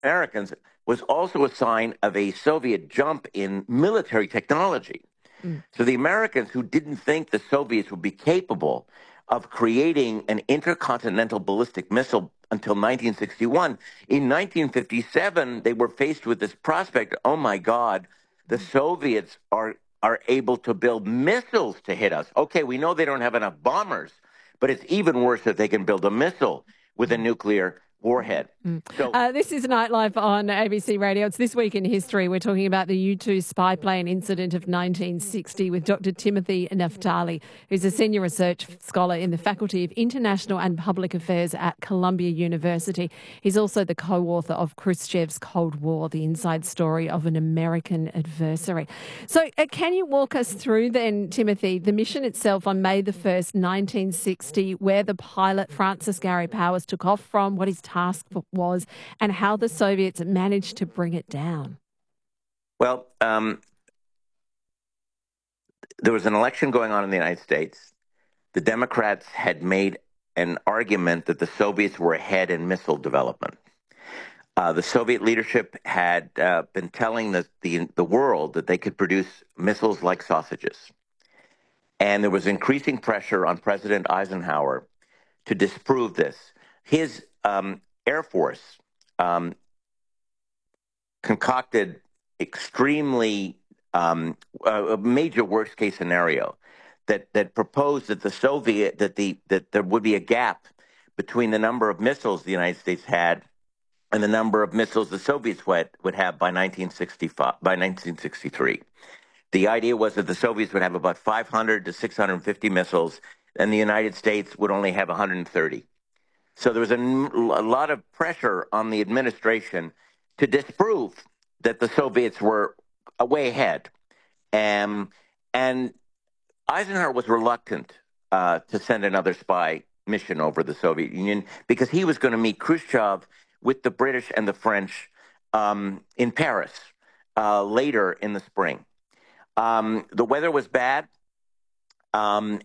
Americans was also a sign of a Soviet jump in military technology. So the Americans, who didn't think the Soviets would be capable of creating an intercontinental ballistic missile until 1961, in 1957, they were faced with this prospect, oh my God, the Soviets are able to build missiles to hit us. Okay, we know they don't have enough bombers, but it's even worse if they can build a missile with a nuclear warhead. So this is Nightlife on ABC Radio. It's This Week in History. We're talking about the U-2 spy plane incident of 1960 with Dr. Timothy Naftali, who's a senior research scholar in the Faculty of International and Public Affairs at Columbia University. He's also the co-author of Khrushchev's Cold War, the inside story of an American adversary. So can you walk us through then, Timothy, the mission itself on May the 1st, 1960, where the pilot Francis Gary Powers took off from, what his task was, and how the Soviets managed to bring it down? Well, there was an election going on in the United States. The Democrats had made an argument that the Soviets were ahead in missile development. The Soviet leadership had been telling the world that they could produce missiles like sausages. And there was increasing pressure on President Eisenhower to disprove this. His Air Force concocted extremely a major worst case scenario that proposed that that there would be a gap between the number of missiles the United States had and the number of missiles the Soviets would have by 1963. The idea was that the Soviets would have about 500 to 650 missiles, and the United States would only have 130. So there was a lot of pressure on the administration to disprove that the Soviets were way ahead. And Eisenhower was reluctant to send another spy mission over the Soviet Union because he was going to meet Khrushchev with the British and the French in Paris later in the spring. The weather was bad, and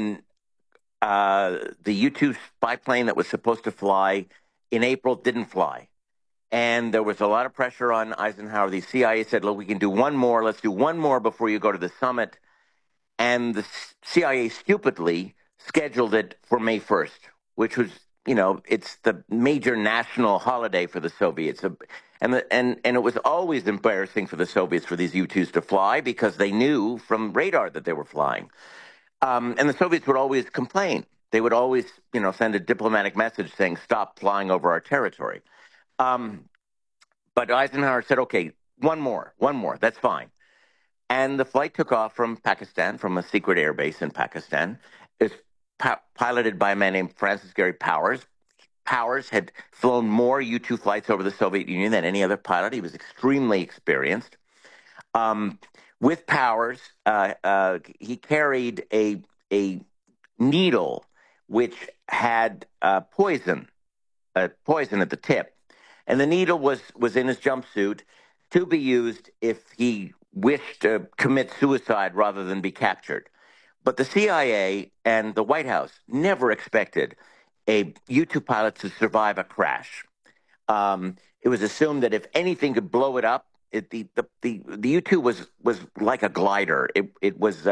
the U-2 spy plane that was supposed to fly in April didn't fly. And there was a lot of pressure on Eisenhower. The CIA said, look, we can do one more. Let's do one more before you go to the summit. And the CIA stupidly scheduled it for May 1st, which was, it's the major national holiday for the Soviets. And it was always embarrassing for the Soviets for these U-2s to fly because they knew from radar that they were flying. And the Soviets would always complain. They would always, send a diplomatic message saying, stop flying over our territory. But Eisenhower said, okay, one more, that's fine. And the flight took off from Pakistan, from a secret air base in Pakistan. It was piloted by a man named Francis Gary Powers. Powers had flown more U-2 flights over the Soviet Union than any other pilot. He was extremely experienced. With Powers, he carried a needle which had poison at the tip. And the needle was in his jumpsuit to be used if he wished to commit suicide rather than be captured. But the CIA and the White House never expected a U-2 pilot to survive a crash. It was assumed that if anything could blow it up, the U-2 was like a glider. It was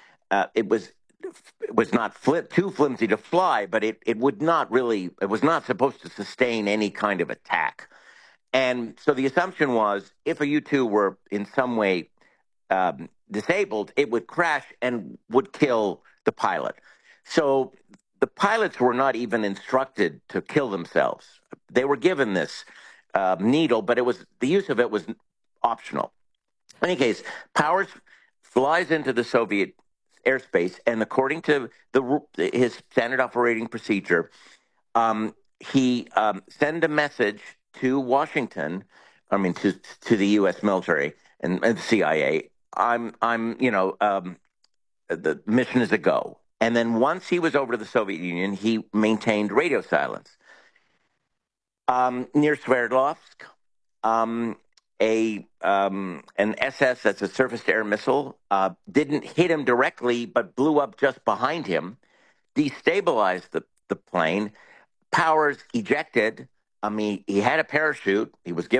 not too flimsy to fly, but it was not supposed to sustain any kind of attack. And so the assumption was if a U-2 were in some way disabled, it would crash and would kill the pilot. So the pilots were not even instructed to kill themselves. They were given this needle, but the use of it was optional. In any case, Powers flies into the Soviet airspace, and according to his standard operating procedure, he sent a message to Washington, to the U.S. military and the CIA. The mission is a go. And then once he was over to the Soviet Union, he maintained radio silence. Near Sverdlovsk, an SS, that's a surface-to-air missile, didn't hit him directly, but blew up just behind him, destabilized the plane. Powers ejected, I mean, he had a parachute. He was given